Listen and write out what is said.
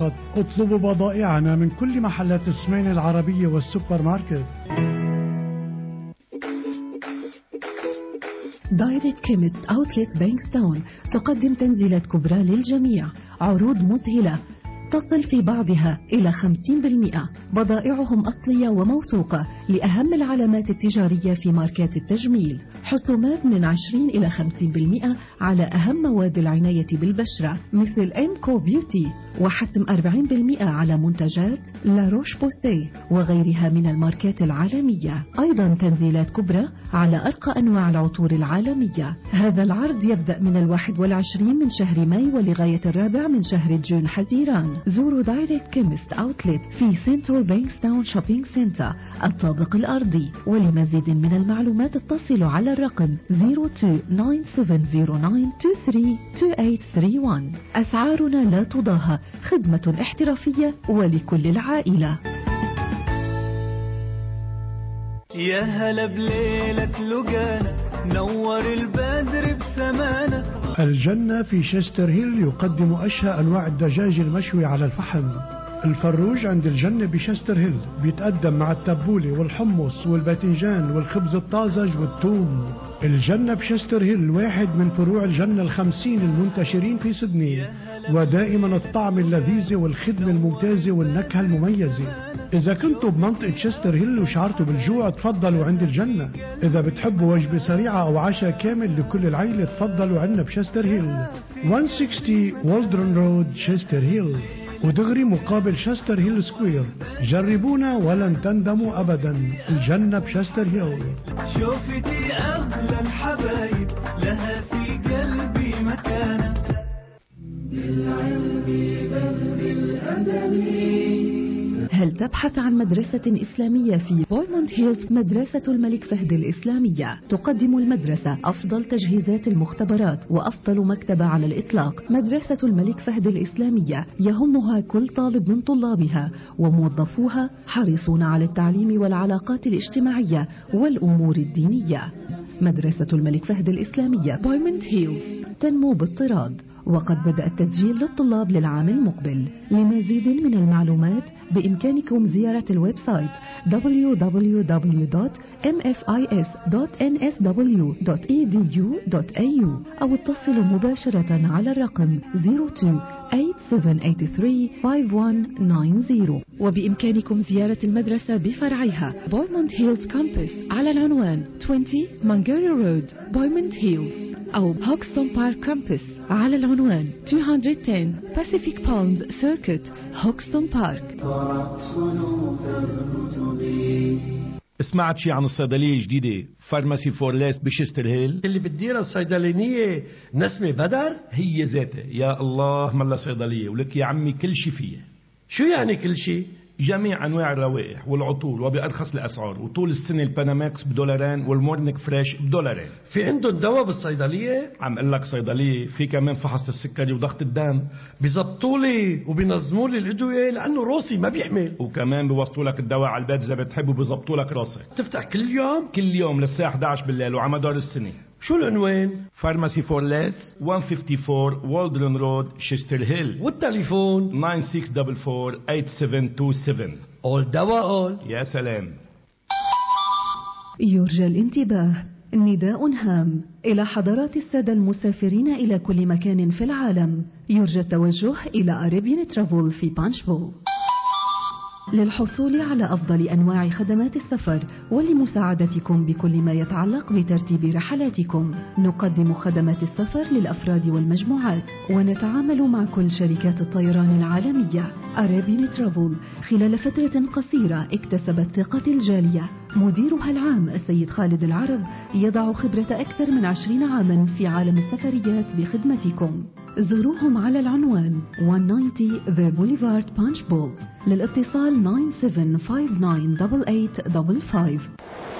اطلبوا بضائعنا من كل محلات السمين العربية والسوبر ماركت. دايركت كيمست أوتلت بانكستاون تقدم تنزيلات كبرى للجميع، عروض مذهلة تصل في بعضها إلى 50%. بضائعهم أصلية وموثوقة لأهم العلامات التجارية في ماركات التجميل، حسومات من 20 إلى 50% على أهم مواد العناية بالبشرة مثل إمكو بيوتي، وحسم 40% على منتجات لا روش بوسيه وغيرها من الماركات العالمية. أيضا تنزيلات كبرى على أرقى أنواع العطور العالمية. هذا العرض يبدأ من 21 من شهر ماي ولغاية 4 من شهر جون حزيران. زوروا دايركت كيمست أوتلت في سنترال بانكستاون شوبينج سنتر الطابق الأرضي. ولمزيد من المعلومات اتصلوا على الرقم 029709232831. أسعارنا لا تضاهى، خدمة احترافية ولكل العائلة. يا هلا بليلة لقانا نور البدر بسمانة. الجنة في شستر هيل يقدم أشهى أنواع الدجاج المشوي على الفحم. الفروج عند الجنة بشستر هيل بيتقدم مع التبولة والحمص والباذنجان والخبز الطازج والثوم. الجنة بشستر هيل واحد من فروع الجنة 50 المنتشرين في سيدني، ودائما الطعم اللذيذ والخدمة الممتازة والنكهة المميزة. إذا كنتوا بمنطقة شستر هيل وشعرتوا بالجوع تفضلوا عند الجنة. إذا بتحبوا وجبة سريعة أو عشاء كامل لكل العيلة تفضلوا عنا بشستر هيل 160 والدرن رود شستر هيل، ودغري مقابل شستر هيل سكوير. جربونا ولن تندموا أبدا. الجنة بشستر هيل. شوفتي أغلى الحبايب لها في قلبي مكانة. بالعلم بل بالأدب. هل تبحث عن مدرسة إسلامية في بويموند هيلز؟ مدرسة الملك فهد الإسلامية تقدم المدرسة أفضل تجهيزات المختبرات وأفضل مكتبة على الإطلاق. مدرسة الملك فهد الإسلامية يهمها كل طالب من طلابها، وموظفوها حريصون على التعليم والعلاقات الاجتماعية والأمور الدينية. مدرسة الملك فهد الإسلامية بويموند هيلز تنمو باضطراد، وقد بدأ التسجيل للطلاب للعام المقبل. لمزيد من المعلومات بإمكانكم زيارة الويب سايت www.mfis.nsw.edu.au أو اتصلوا مباشرة على الرقم 02-8783-5190. وبإمكانكم زيارة المدرسة بفرعها بويموند هيلز كامبس على العنوان 20 مانجيري رود بويموند هيلز، أو هوكستون بارك كامبس على العنوان 210 Pacific Palms Circuit هوكستون بارك. سمعت شي عن الصيدلية الجديدة فارماسي فورليس بشستر هيل اللي بتديرها الصيدلانية نسمة بدر؟ هي ذاتها. يا الله ملا صيدلية ولك يا عمي كل شي فيها. شو يعني كل شي؟ جميع أنواع الروائح والعطور وبأرخص الأسعار، وطول السنة الباناماكس $2 والمورنيك فريش $2. في عندهم دواء بالصيدلية؟ عم قل لك صيدلية في كمان فحص السكري وضغط الدم. بيزبطوا لي وبينظموا لي الأدوية لأنه روسي ما بيحمل، وكمان بيوصلوا لك الدواء على البيت إذا بتحب، وبيزبطوا لك راسك. تفتح كل يوم؟ كل يوم للساعة 11 بالليل وعلى مدار السنة. شو العنوان؟ فارماسي فورليس 154 والدرن رود شستر هيل، والتليفون 9644-8727. أول دواء أول. يا سلام. يرجى الانتباه، نداء هام إلى حضرات السادة المسافرين إلى كل مكان في العالم. يرجى التوجه إلى أريبيان ترافل في بانشفول للحصول على أفضل أنواع خدمات السفر ولمساعدتكم بكل ما يتعلق بترتيب رحلاتكم. نقدم خدمات السفر للأفراد والمجموعات، ونتعامل مع كل شركات الطيران العالمية. أريبيان ترافل خلال فترة قصيرة اكتسبت ثقة الجالية. مديرها العام السيد خالد العرب يضع خبرة أكثر من 20 عاما في عالم السفريات بخدمتكم. زوروهم على العنوان 190 The Boulevard Punchbowl. للاتصال 97598855.